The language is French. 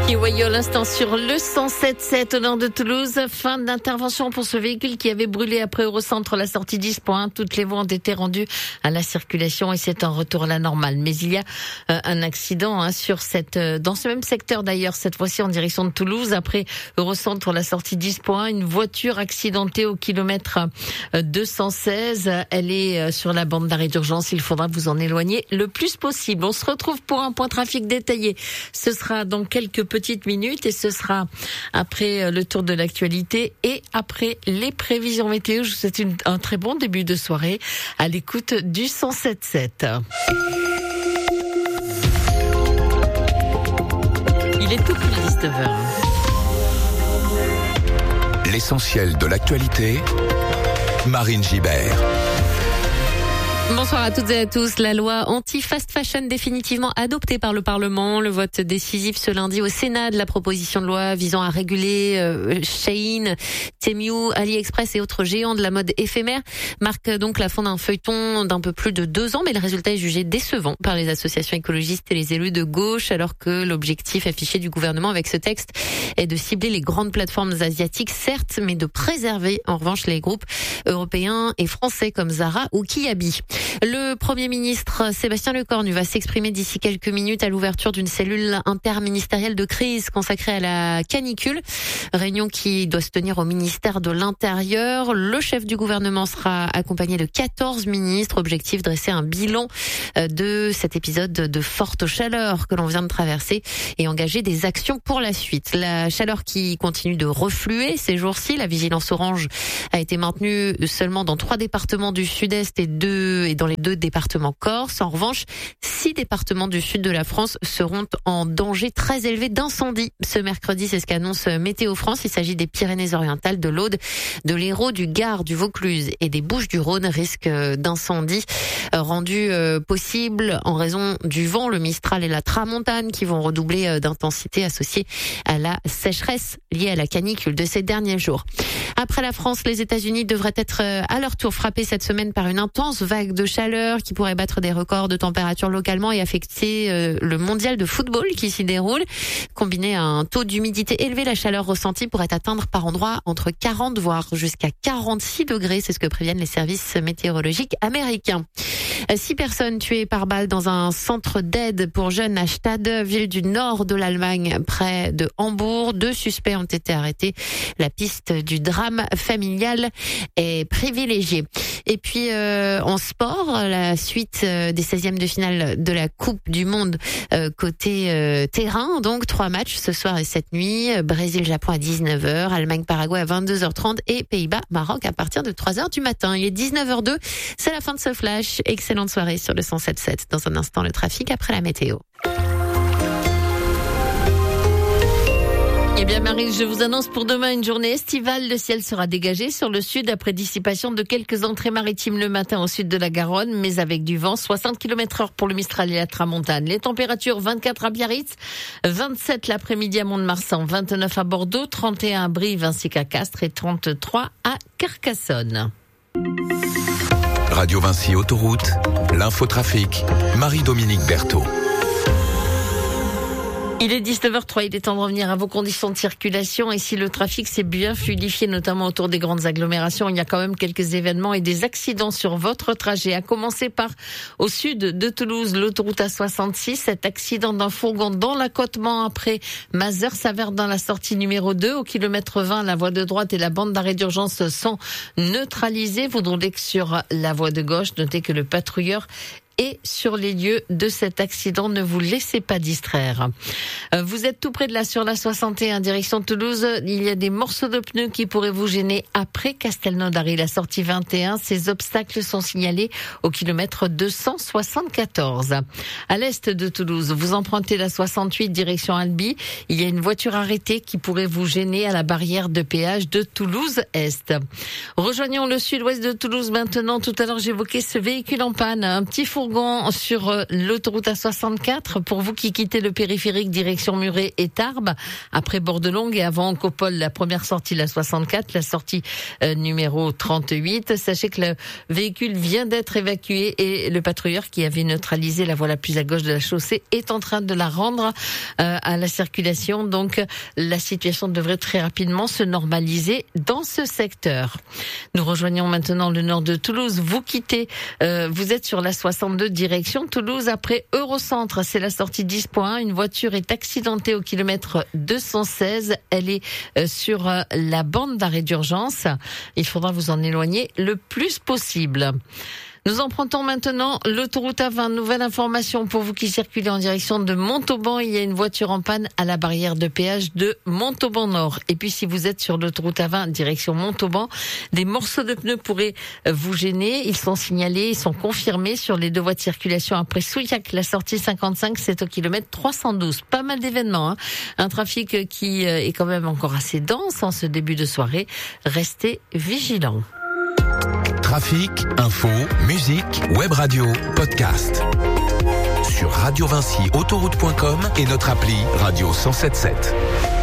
Qui voyait à l'instant sur le 107.7 au nord de Toulouse. Fin d'intervention pour ce véhicule qui avait brûlé après Eurocentre la sortie 10.1. Toutes les voies ont été rendues à la circulation et c'est un retour à la normale. Mais il y a un accident dans ce même secteur d'ailleurs, cette fois-ci en direction de Toulouse. Après Eurocentre la sortie 10.1, une voiture accidentée au kilomètre 216. Elle est sur la bande d'arrêt d'urgence. Il faudra vous en éloigner le plus possible. On se retrouve pour un point trafic détaillé. Ce sera dans quelques petites minutes et ce sera après le tour de l'actualité et après les prévisions météo. Je vous souhaite un très bon début de soirée à l'écoute du 107.7. Il est tout pile 19h. L'essentiel de l'actualité, Marine Gibert. Bonsoir à toutes et à tous. La loi anti-fast fashion définitivement adoptée par le Parlement. Le vote décisif ce lundi au Sénat de la proposition de loi visant à réguler Shein, Temu, AliExpress et autres géants de la mode éphémère marque donc la fin d'un feuilleton d'un peu plus de 2 ans, mais le résultat est jugé décevant par les associations écologistes et les élus de gauche, alors que l'objectif affiché du gouvernement avec ce texte est de cibler les grandes plateformes asiatiques, certes, mais de préserver en revanche les groupes européens et français comme Zara ou Kiabi. Le Premier ministre Sébastien Lecornu va s'exprimer d'ici quelques minutes à l'ouverture d'une cellule interministérielle de crise consacrée à la canicule. Réunion qui doit se tenir au ministère de l'Intérieur. Le chef du gouvernement sera accompagné de 14 ministres. Objectif, dresser un bilan de cet épisode de forte chaleur que l'on vient de traverser et engager des actions pour la suite. La chaleur qui continue de refluer ces jours-ci. La vigilance orange a été maintenue seulement dans 3 départements du sud-est et dans les 2 départements corse. En revanche, 6 départements du sud de la France seront en danger très élevé d'incendie. Ce mercredi, c'est ce qu'annonce Météo France. Il s'agit des Pyrénées-Orientales, de l'Aude, de l'Hérault, du Gard, du Vaucluse et des Bouches-du-Rhône. Risque d'incendie rendu possible en raison du vent, le Mistral et la Tramontane qui vont redoubler d'intensité associée à la sécheresse liée à la canicule de ces derniers jours. Après la France, les États-Unis devraient être à leur tour frappés cette semaine par une intense vague de chaleur qui pourrait battre des records de température localement et affecter le mondial de football qui s'y déroule. Combiné à un taux d'humidité élevé, la chaleur ressentie pourrait atteindre par endroits entre 40 voire jusqu'à 46 degrés. C'est ce que préviennent les services météorologiques américains. 6 personnes tuées par balle dans un centre d'aide pour jeunes à Stade, ville du nord de l'Allemagne, près de Hambourg. 2 suspects ont été arrêtés. La piste du drame familial est privilégiée. Et puis en sport, la suite des 16e de finale de la Coupe du Monde côté terrain. Donc 3 matchs ce soir et cette nuit. Brésil-Japon à 19h, Allemagne-Paraguay à 22h30 et Pays-Bas-Maroc à partir de 3h du matin. Il est 19h02, c'est la fin de ce flash. Excellente soirée sur le 107.7. Dans un instant, le trafic après la météo. Eh bien Marie, je vous annonce pour demain une journée estivale. Le ciel sera dégagé sur le sud après dissipation de quelques entrées maritimes le matin au sud de la Garonne, mais avec du vent, 60 km/h pour le Mistral et la Tramontane. Les températures 24 à Biarritz, 27 l'après-midi à Mont-de-Marsan, 29 à Bordeaux, 31 à Brive ainsi qu'à Castres et 33 à Carcassonne. Radio Vinci Autoroute, l'infotrafic, Marie-Dominique Berthaud. Il est 19h03, il est temps de revenir à vos conditions de circulation. Et si le trafic s'est bien fluidifié, notamment autour des grandes agglomérations, il y a quand même quelques événements et des accidents sur votre trajet. À commencer par au sud de Toulouse, l'autoroute A66. Cet accident d'un fourgon dans l'accotement après Mazères s'avère dans la sortie numéro 2. Au kilomètre 20, la voie de droite et la bande d'arrêt d'urgence sont neutralisées. Vous roulez que sur la voie de gauche. Notez que le patrouilleur et sur les lieux de cet accident. Ne vous laissez pas distraire. Vous êtes tout près de là sur la 61 direction Toulouse. Il y a des morceaux de pneus qui pourraient vous gêner après Castelnaudary, la sortie 21. Ces obstacles sont signalés au kilomètre 274. À l'est de Toulouse, vous empruntez la 68 direction Albi. Il y a une voiture arrêtée qui pourrait vous gêner à la barrière de péage de Toulouse-Est. Rejoignons le sud-ouest de Toulouse maintenant. Tout à l'heure, j'évoquais ce véhicule en panne. Un petit fourgon fourgons sur l'autoroute A64 pour vous qui quittez le périphérique direction Muret et Tarbes, après Bordelongue et avant Oncopole, la première sortie la 64, la sortie numéro 38. Sachez que le véhicule vient d'être évacué et le patrouilleur qui avait neutralisé la voie la plus à gauche de la chaussée est en train de la rendre à la circulation. Donc la situation devrait très rapidement se normaliser dans ce secteur. Nous rejoignons maintenant le nord de Toulouse. Vous quittez, vous êtes sur la 62 direction Toulouse après Eurocentre. C'est la sortie 10.1. Une voiture est accidentée au kilomètre 216. Elle est sur la bande d'arrêt d'urgence. Il faudra vous en éloigner le plus possible. Nous empruntons maintenant l'autoroute A20. Nouvelle information pour vous qui circulez en direction de Montauban. Il y a une voiture en panne à la barrière de péage de Montauban Nord. Et puis si vous êtes sur l'autoroute A20 direction Montauban, des morceaux de pneus pourraient vous gêner. Ils sont signalés, ils sont confirmés sur les deux voies de circulation après Souillac. La sortie 55, c'est au kilomètre 312. Pas mal d'événements, hein. Un trafic qui est quand même encore assez dense en ce début de soirée. Restez vigilants. Trafic, info, musique, web radio, podcast. Sur Radio Vinci, autoroute.com et notre appli Radio 107.7.